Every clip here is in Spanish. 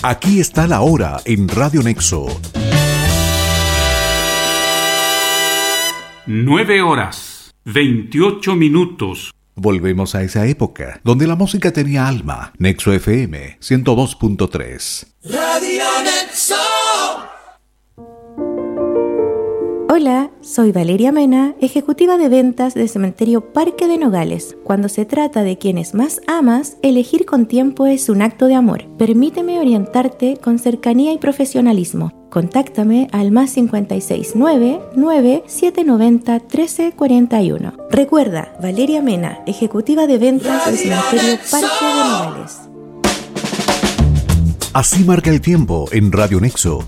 Aquí está la hora en Radio Nexo. 9:28. Volvemos a esa época, donde la música tenía alma. Nexo FM 102.3. Radio Nexo. Hola, soy Valeria Mena, ejecutiva de ventas de Cementerio Parque de Nogales. Cuando se trata de quienes más amas, elegir con tiempo es un acto de amor. Permíteme orientarte con cercanía y profesionalismo. Contáctame al +56 9 790 1341. Recuerda, Valeria Mena, ejecutiva de ventas de Cementerio Parque de Nogales. Así marca el tiempo en Radio Nexo.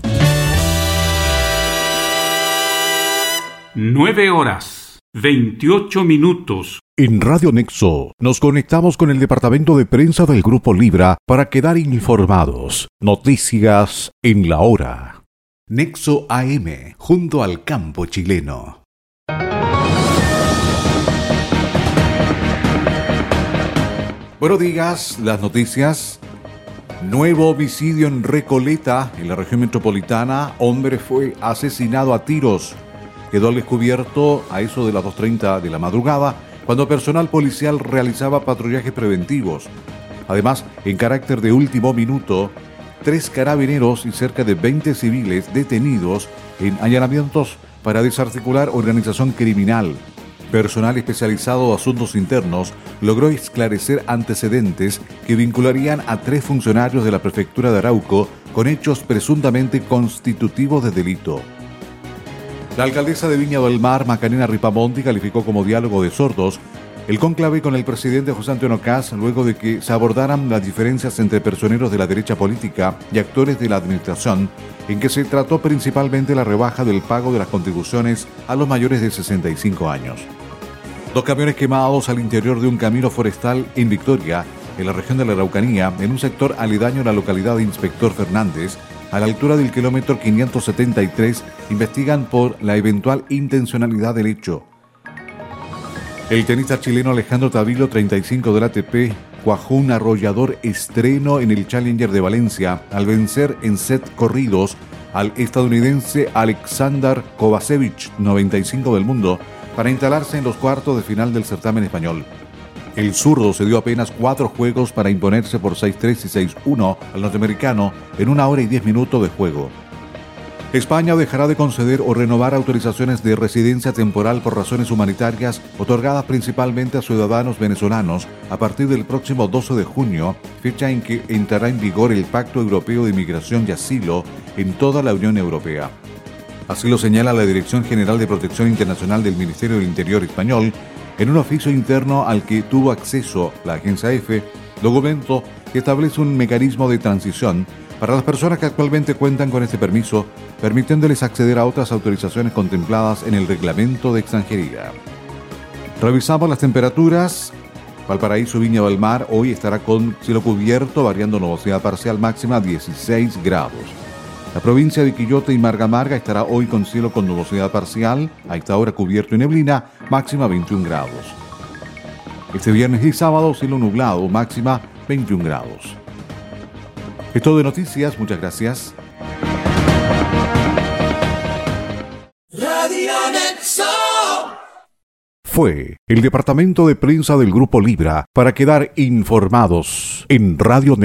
9:28. En Radio Nexo nos conectamos con el departamento de prensa del Grupo Libra para quedar informados. Noticias en la hora. Nexo AM, junto al campo chileno. Buenos días, las noticias. Nuevo homicidio en Recoleta, en la región metropolitana. Hombre fue asesinado a tiros. Quedó al descubierto a eso de las 2:30 de la madrugada, cuando personal policial realizaba patrullajes preventivos. Además, en carácter de último minuto, 3 carabineros y cerca de 20 civiles detenidos en allanamientos para desarticular organización criminal. Personal especializado de asuntos internos logró esclarecer antecedentes que vincularían a 3 funcionarios de la prefectura de Arauco con hechos presuntamente constitutivos de delito. La alcaldesa de Viña del Mar, Macarena Ripamonti, calificó como diálogo de sordos el cónclave con el presidente José Antonio Kast luego de que se abordaran las diferencias entre personeros de la derecha política y actores de la administración, en que se trató principalmente la rebaja del pago de las contribuciones a los mayores de 65 años. 2 camiones quemados al interior de un camino forestal en Victoria, en la región de la Araucanía, en un sector aledaño a la localidad de Inspector Fernández, a la altura del kilómetro 573, investigan por la eventual intencionalidad del hecho. El tenista chileno Alejandro Tavilo, 35 del ATP, cuajó un arrollador estreno en el Challenger de Valencia al vencer en set corridos al estadounidense Alexander Kovacevic, 95 del mundo, para instalarse en los cuartos de final del certamen español. El zurdo se dio apenas 4 juegos para imponerse por 6-3 y 6-1 al norteamericano en 1 hora y 10 minutos de juego. España dejará de conceder o renovar autorizaciones de residencia temporal por razones humanitarias otorgadas principalmente a ciudadanos venezolanos a partir del próximo 12 de junio, fecha en que entrará en vigor el Pacto Europeo de Inmigración y Asilo en toda la Unión Europea. Así lo señala la Dirección General de Protección Internacional del Ministerio del Interior español en un oficio interno al que tuvo acceso la agencia EFE, documento que establece un mecanismo de transición para las personas que actualmente cuentan con este permiso, permitiéndoles acceder a otras autorizaciones contempladas en el Reglamento de Extranjería. Revisamos las temperaturas. Valparaíso, Viña del Mar, hoy estará con cielo cubierto, variando nubosidad parcial, máxima 16 grados. La provincia de Quillota y Marga Marga estará hoy con cielo con nubosidad parcial, a esta hora cubierto y neblina, máxima 21 grados. Este viernes y sábado, cielo nublado, máxima 21 grados. Es todo de noticias, muchas gracias. Radio Nexo. Fue el departamento de prensa del Grupo Libra para quedar informados en Radio Nexo.